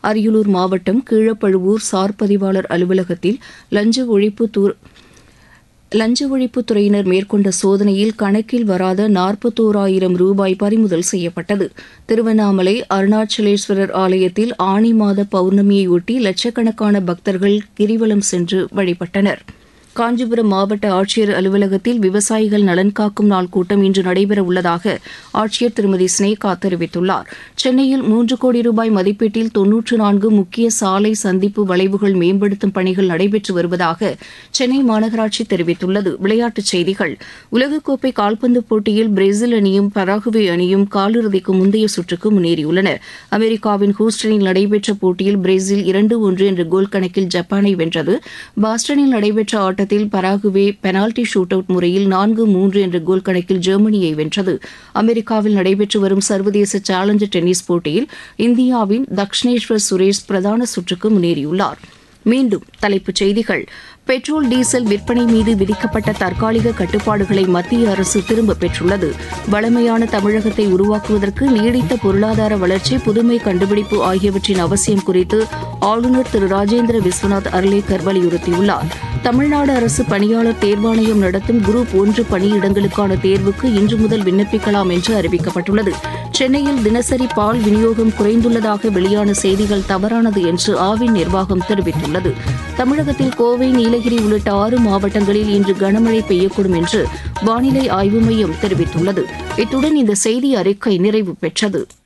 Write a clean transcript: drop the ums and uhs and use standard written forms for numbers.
அரியலூர் மாவட்டம் கீழப்பழுவூர் சார் பதிவாளர் அலுவலகத்தில் லஞ்ச ஒழிப்புத்துறையினர் மேற்கொண்ட சோதனையில் கணக்கில் வராத 41,000 ரூபாய் பறிமுதல் செய்யப்பட்டது. திருவண்ணாமலை அருணாச்சலேஸ்வரர் ஆலயத்தில் ஆனி மாத பௌர்ணமியையொட்டி லட்சக்கணக்கான பக்தர்கள் கிரிவலம் சென்று வழிபட்டனர். காஞ்சிபுரம் மாவட்ட ஆட்சியர் அலுவலகத்தில் விவசாயிகள் நலன் காக்கும் நாள் கூட்டம் இன்று நடைபெற உள்ளதாக ஆட்சியர் திருமதி ஸ்னேகா தெரிவித்துள்ளார். சென்னையில் 3 கோடி ரூபாய் மதிப்பீட்டில் 94 முக்கிய சாலை சந்திப்பு வளைவுகள் மேம்படுத்தும் பணிகள் நடைபெற்று வருவதாக சென்னை மாநகராட்சி தெரிவித்துள்ளது. விளையாட்டுச் செய்திகள். உலகக்கோப்பை கால்பந்து போட்டியில் பிரேசில் அணியும் பராகுவே அணியும் காலிறுதிக்கு முந்தைய சுற்றுக்கு முன்னேறியுள்ளன. அமெரிக்காவின் ஹூஸ்டனில் நடைபெற்ற போட்டியில் பிரேசில் 2-1 என்ற கோல் கணக்கில் ஜப்பானை வென்றது. பாஸ்டனில் நடைபெற்ற ஆட்டத்தில் பராகுவே பெனால்டி ஷூட் அவுட் முறையில் 4-3 என்ற கோல் கணக்கில் ஜெர்மனியை வென்றது. அமெரிக்காவில் நடைபெற்று வரும் சர்வதேச சேலஞ்சர் டென்னிஸ் போட்டியில் இந்தியாவின் தக்ஷனேஸ்வர் சுரேஷ் பிரதான சுற்றுக்கு முன்னேறியுள்ளார். மீண்டும் தலைப்புச் செய்திகள். பெட்ரோல் டீசல் விற்பனை மீது விதிக்கப்பட்ட தற்காலிக கட்டுப்பாடுகளை மத்திய அரசு திரும்பப் பெற்றுள்ளது. வளமையான தமிழகத்தை உருவாக்குவதற்கு நீடித்த பொருளாதார வளர்ச்சி, புதுமை கண்டுபிடிப்பு ஆகியவற்றின் அவசியம் குறித்து ஆளுநர் திரு ராஜேந்திர விஸ்வநாத் அர்லேக்கர் வலியுறுத்தியுள்ளார். தமிழ்நாடு அரசு பணியாளர் தேர்வாணையம் நடத்தும் குரூப் 1 பணியிடங்களுக்கான தேர்வுக்கு இன்று முதல் விண்ணப்பிக்கலாம் என்று அறிவிக்கப்பட்டுள்ளது. சென்னையில் தினசரி பால் விநியோகம் குறைந்துள்ளதாக வெளியான செய்திகள் தவறானது என்று ஆவின் நிர்வாகம் தெரிவித்துள்ளது. தமிழகத்தில் கோவை, நீலகிரி உள்ளிட்ட 6 மாவட்டங்களில் இன்று கனமழை பெய்யக்கூடும் என்று வானிலை ஆய்வு மையம் தெரிவித்துள்ளது. இத்துடன் இந்த செய்தி அறிக்கை நிறைவு பெற்றது.